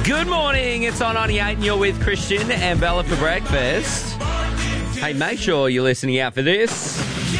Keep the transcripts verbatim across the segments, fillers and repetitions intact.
Good morning. It's on ninety-eight and you're with Christian and Bella for breakfast. Hey, make sure you're listening out for this.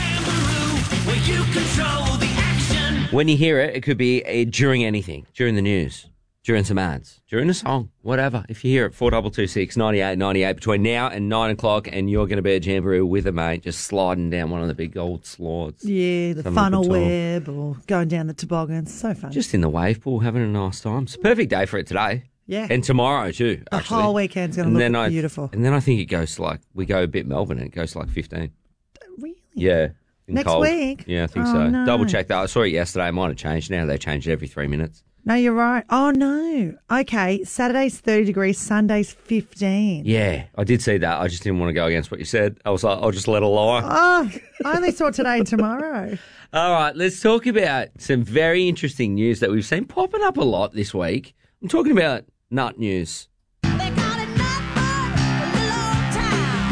When you hear it, it could be uh, during anything, during the news, during some ads, during a song, whatever. If you hear it, four two two six, ninety-eight ninety-eight between now and nine o'clock, and you're going to be at Jamboree with a mate just sliding down one of the big old slides. Yeah, the Something funnel to talk. web or going down the toboggan. It's so fun. Just in the wave pool, having a nice time. It's a perfect day for it today. Yeah. And tomorrow too, the actually. whole weekend's going And to then look I- beautiful. And then I think it goes to like, we go a bit Melbourne and it goes to like fifteen. Really? Yeah. in Next cold. week? Yeah, I think Oh, so. no. Double check that. I saw it yesterday. It might have changed now. They change it every three minutes. No, you're right. Oh, no. Okay, Saturday's thirty degrees, Sunday's fifteen. Yeah, I did see that. I just didn't want to go against what you said. I was like, I'll just let it lie. Oh, I only saw today and tomorrow. All right, let's talk about some very interesting news that we've seen popping up a lot this week. I'm talking about nut news. They call it Nutbush, a little old town.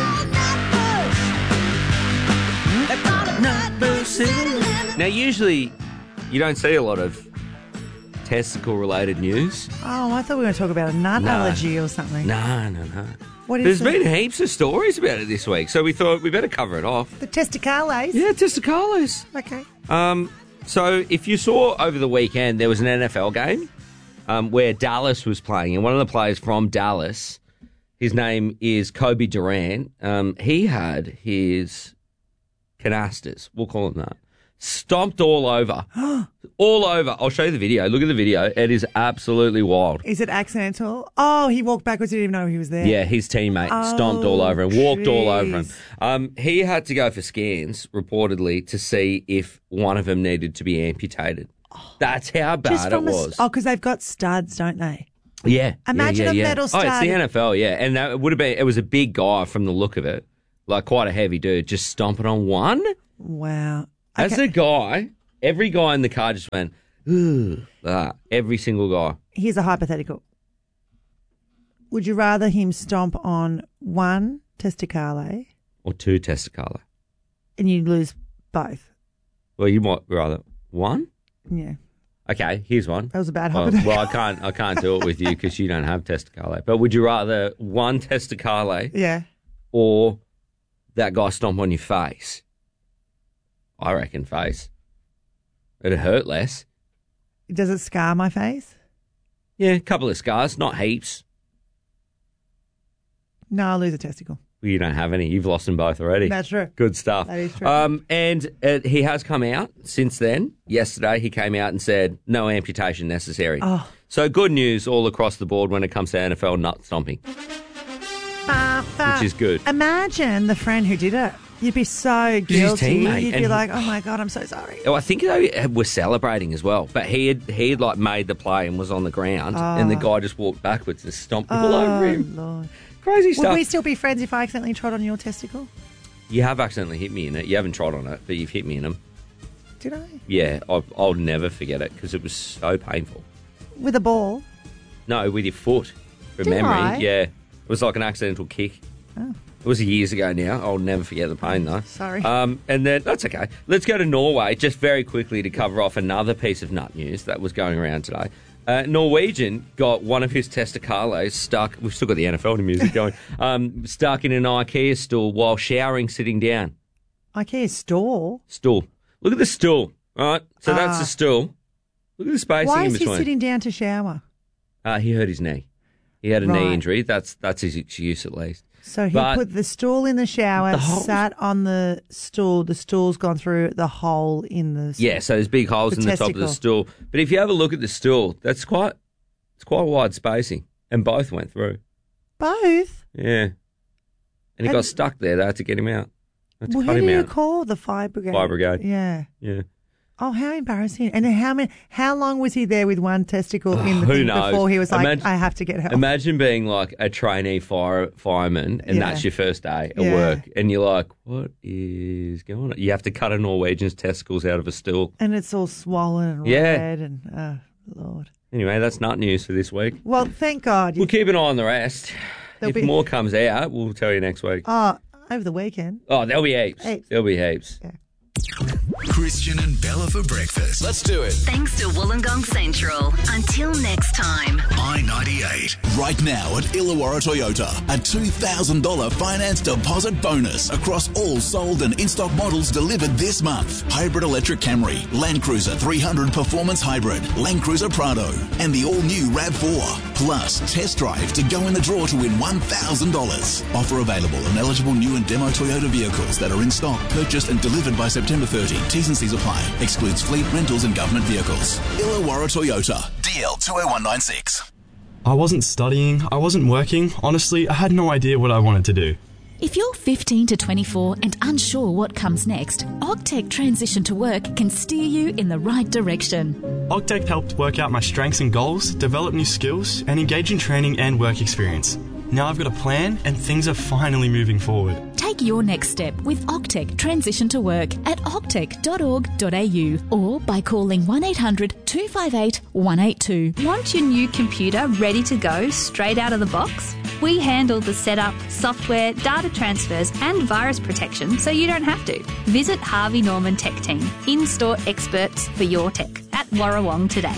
Oh, Nutbush. They call it Nutbush City Limits. Now, usually you don't see a lot of testicle-related news. Oh, I thought we were going to talk about a nut No. allergy or something. No, no, no. What There's is it? been heaps of stories about it this week, so we thought we better cover it off. The testicales? Yeah, testicles. Okay. Um, so if you saw over the weekend, there was an N F L game um, where Dallas was playing, and one of the players from Dallas, his name is Kobe Durant, um, he had his canasters, we'll call them that, stomped all over. all over. I'll show you the video. Look at the video. It is absolutely wild. Is it accidental? Oh, he walked backwards. He didn't even know he was there. Yeah, his teammate Oh, stomped all over him, walked all over him. jeez. Um, he had to go for scans, reportedly, to see if one of them needed to be amputated. That's how Just bad it from a, was. oh, because they've got studs, don't they? Yeah. Imagine yeah, yeah, a yeah. metal Oh, it's stud. the N F L, yeah. And that would have been, it was a big guy from the look of it, like quite a heavy dude, just stomping on one. Wow. As Okay, a guy, every guy in the car just went, ugh, that. Every single guy. here's a hypothetical. Would you rather him stomp on one testicale Or two testicular. and you lose both? Well, you might rather one. Yeah, Okay, here's one. that was a bad Well, hypothetical. well, I can't, I can't do it with you because you don't have testicale. But would you rather one testicale Yeah. or that guy stomp on your face? I reckon face. It'd hurt less. Does it scar my face? Yeah, a couple of scars, not heaps. No, I'll lose a testicle. Well, you don't have any. You've lost them both already. That's true. Good stuff. That is true. Um, and uh, he has come out since then. Yesterday, he came out and said no amputation necessary. Oh. So good news all across the board when it comes to N F L nut stomping, But, which is good. Imagine the friend who did it. You'd be so his guilty. teammate, You'd and be he- like, oh my God, I'm so sorry. Oh, I think they were celebrating as well, but he had he had like made the play and was on the ground, and the guy just walked backwards and stomped all over Oh, him. Lord. Crazy Would stuff. we still be friends if I accidentally trod on your testicle? You have accidentally hit me in it. You haven't tried on it, but you've hit me in them. Did I? Yeah, I'll, I'll never forget it because it was so painful. With a ball? No, with your foot. From Did memory, I? yeah. It was like an accidental kick. Oh. It was years ago now. I'll never forget the pain though. Sorry. Um, and then that's okay. Let's go to Norway just very quickly to cover off another piece of nut news that was going around today. Uh, Norwegian got one of his testicles stuck. We've still got the N F L music going. um, stuck in an IKEA stool while showering, sitting down. IKEA store? Stool. Look at the stool. All right. So that's Ah. the stool. Look at the spacing Why in is he between. sitting down to shower? Uh, he hurt his knee. He had a Right. knee injury. That's that's his excuse at least. So he But- put the stool in the shower, The whole- sat on the stool. The stool's gone through the hole in the stool. Yeah, so there's big holes The in the top of the testicle. stool. But if you have a look at the stool, that's quite it's quite wide spacing, and both went through. Both? Yeah, and he And- got stuck there. They had to get him out. They had to Well, cut who him do you out. call the fire brigade? Fire brigade. Yeah. Yeah. Oh, how embarrassing! And how many? How long was he there with one testicle in the Who thing knows? before he was like, Imagine- "I have to get help"? Imagine being like a trainee fire fireman, and Yeah. that's your first day at Yeah. work, and you're like, "What is going on?" You have to cut a Norwegian's testicles out of a stool. And it's all swollen and Yeah. red, and oh Lord. Anyway, that's nut news for this week. Well, thank God. You, We'll keep an eye on the rest. There'll If be- more comes out, we'll tell you next week. oh, over the weekend. Oh, there'll be heaps. Heaps. There'll be heaps. Yeah. Christian and Bella for breakfast. Let's do it. Thanks to Wollongong Central. Until next time. On My ninety-eight. Right now at Illawarra Toyota, a two thousand dollars finance deposit bonus across all sold and in-stock models delivered this month. Hybrid electric Camry, Land Cruiser three hundred Performance Hybrid, Land Cruiser Prado, and the all-new RAV four. Plus, test drive to go in the draw to win one thousand dollars. Offer available on eligible new and demo Toyota vehicles that are in stock, purchased and delivered by September thirtieth. T's and C's apply. Excludes fleet, rentals and government vehicles. Illawarra Toyota, D L two oh one nine six. I wasn't studying, I wasn't working. Honestly, I had no idea what I wanted to do. If you're fifteen to twenty-four and unsure what comes next, Ogtech Transition to Work can steer you in the right direction. Ogtech helped work out my strengths and goals, develop new skills, and engage in training and work experience. Now I've got a plan and things are finally moving forward. Take your next step with Ogtech Transition to Work at ogtech dot org dot a u or by calling one eight hundred two five eight one eight two. Want your new computer ready to go straight out of the box? We handle the setup, software, data transfers and virus protection so you don't have to. Visit Harvey Norman Tech Team, in-store experts for your tech at Warrawong today.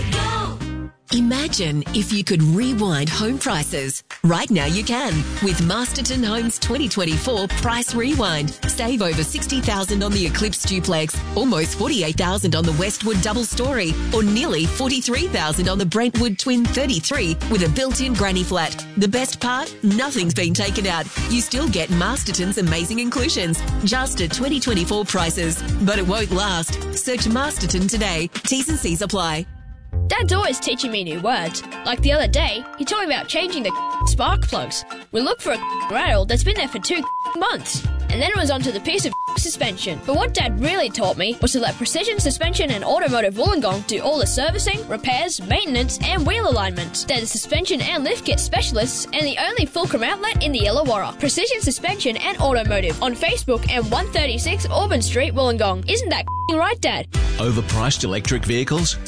Imagine if you could rewind home prices. Right now you can with Masterton Homes twenty twenty-four Price Rewind. Save over sixty thousand dollars on the Eclipse Duplex, almost forty-eight thousand dollars on the Westwood Double Story, or nearly forty-three thousand dollars on the Brentwood Twin thirty-three with a built-in granny flat. The best part? Nothing's been taken out. You still get Masterton's amazing inclusions, just at twenty twenty-four prices. But it won't last. Search Masterton today. T's and C's apply. Dad's always teaching me new words. Like the other day, he told me about changing the spark plugs. We looked for a rail that's been there for two months, and then it was onto the piece of suspension. But what Dad really taught me was to let Precision Suspension and Automotive Wollongong do all the servicing, repairs, maintenance, and wheel alignment. They're the suspension and lift kit specialists and the only Fulcrum outlet in the Illawarra. Precision Suspension and Automotive on Facebook and one thirty-six Auburn Street, Wollongong. Isn't that right, Dad? Overpriced electric vehicles?